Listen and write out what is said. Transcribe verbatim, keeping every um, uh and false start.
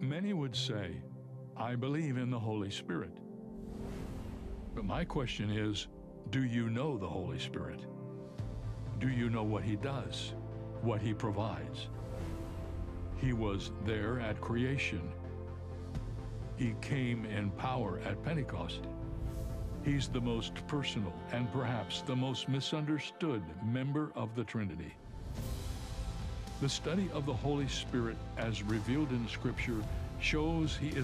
Many would say, I believe in the Holy Spirit. But my question is, do you know the Holy Spirit? Do you know what He does, what He provides? He was there at creation. He came in power at Pentecost. He's the most personal and perhaps the most misunderstood member of the Trinity. The study of the Holy Spirit as revealed in Scripture shows He is